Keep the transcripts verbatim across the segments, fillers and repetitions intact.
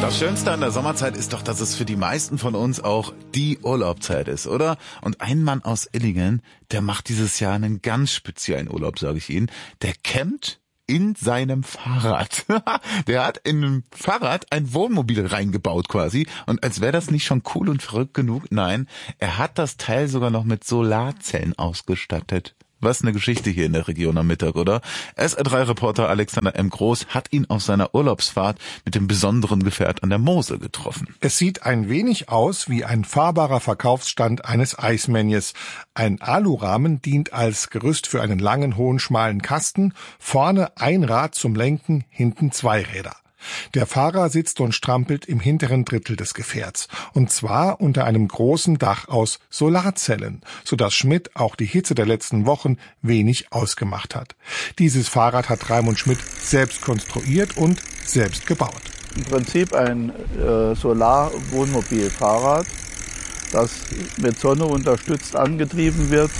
Das Schönste an der Sommerzeit ist doch, dass es für die meisten von uns auch die Urlaubszeit ist, oder? Und ein Mann aus Illingen, der macht dieses Jahr einen ganz speziellen Urlaub, sage ich Ihnen. Der campt in seinem Fahrrad. Der hat in einem Fahrrad ein Wohnmobil reingebaut quasi. Und als wäre das nicht schon cool und verrückt genug, nein, er hat das Teil sogar noch mit Solarzellen ausgestattet. Was eine Geschichte hier in der Region am Mittag, oder? S R drei Reporter Alexander M. Groß hat ihn auf seiner Urlaubsfahrt mit dem besonderen Gefährt an der Mosel getroffen. Es sieht ein wenig aus wie ein fahrbarer Verkaufsstand eines Eismännchens. Ein Alurahmen dient als Gerüst für einen langen, hohen, schmalen Kasten. Vorne ein Rad zum Lenken, hinten zwei Räder. Der Fahrer sitzt und strampelt im hinteren Drittel des Gefährts. Und zwar unter einem großen Dach aus Solarzellen, sodass Schmidt auch die Hitze der letzten Wochen wenig ausgemacht hat. Dieses Fahrrad hat Raimund Schmidt selbst konstruiert und selbst gebaut. Im Prinzip ein äh, Solar-Wohnmobil-Fahrrad, das mit Sonne unterstützt angetrieben wird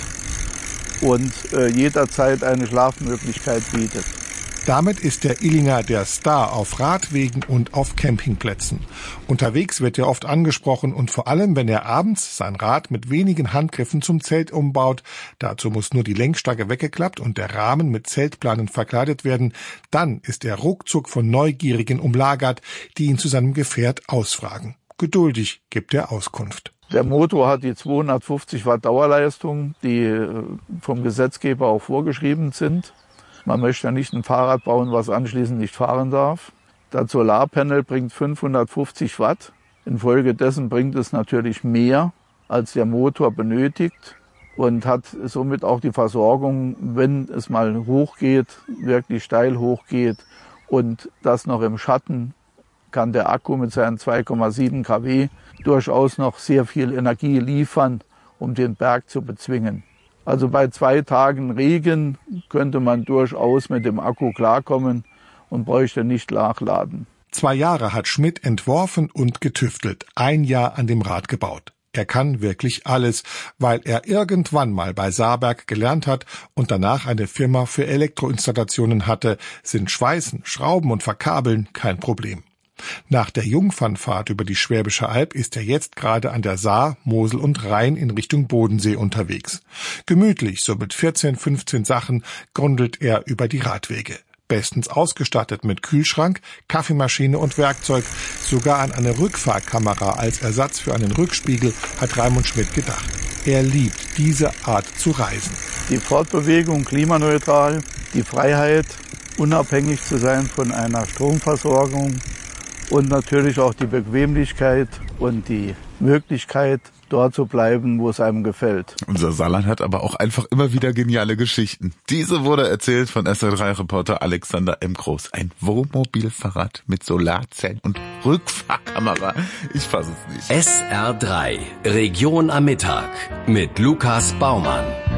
und äh, jederzeit eine Schlafmöglichkeit bietet. Damit ist der Illinger der Star auf Radwegen und auf Campingplätzen. Unterwegs wird er oft angesprochen und vor allem, wenn er abends sein Rad mit wenigen Handgriffen zum Zelt umbaut, dazu muss nur die Lenkstange weggeklappt und der Rahmen mit Zeltplanen verkleidet werden, dann ist er ruckzuck von Neugierigen umlagert, die ihn zu seinem Gefährt ausfragen. Geduldig gibt er Auskunft. Der Motor hat die zweihundertfünfzig Watt Dauerleistung, die vom Gesetzgeber auch vorgeschrieben sind. Man möchte ja nicht ein Fahrrad bauen, was anschließend nicht fahren darf. Das Solarpanel bringt fünfhundertfünfzig Watt. Infolgedessen bringt es natürlich mehr, als der Motor benötigt und hat somit auch die Versorgung, wenn es mal hochgeht, wirklich steil hochgeht und das noch im Schatten, kann der Akku mit seinen zwei Komma sieben Kilowatt durchaus noch sehr viel Energie liefern, um den Berg zu bezwingen. Also bei zwei Tagen Regen könnte man durchaus mit dem Akku klarkommen und bräuchte nicht nachladen. Zwei Jahre hat Schmidt entworfen und getüftelt, ein Jahr an dem Rad gebaut. Er kann wirklich alles, weil er irgendwann mal bei Saarberg gelernt hat und danach eine Firma für Elektroinstallationen hatte, sind Schweißen, Schrauben und Verkabeln kein Problem. Nach der Jungfernfahrt über die Schwäbische Alb ist er jetzt gerade an der Saar, Mosel und Rhein in Richtung Bodensee unterwegs. Gemütlich, so mit vierzehn, fünfzehn Sachen, gondelt er über die Radwege. Bestens ausgestattet mit Kühlschrank, Kaffeemaschine und Werkzeug. Sogar an eine Rückfahrkamera als Ersatz für einen Rückspiegel hat Raimund Schmidt gedacht. Er liebt diese Art zu reisen. Die Fortbewegung klimaneutral, die Freiheit, unabhängig zu sein von einer Stromversorgung, und natürlich auch die Bequemlichkeit und die Möglichkeit, dort zu bleiben, wo es einem gefällt. Unser Saarland hat aber auch einfach immer wieder geniale Geschichten. Diese wurde erzählt von S R drei Reporter Alexander M. Groß. Ein Wohnmobilfahrrad mit Solarzellen und Rückfahrkamera. Ich fasse es nicht. S R drei, Region am Mittag mit Lukas Baumann.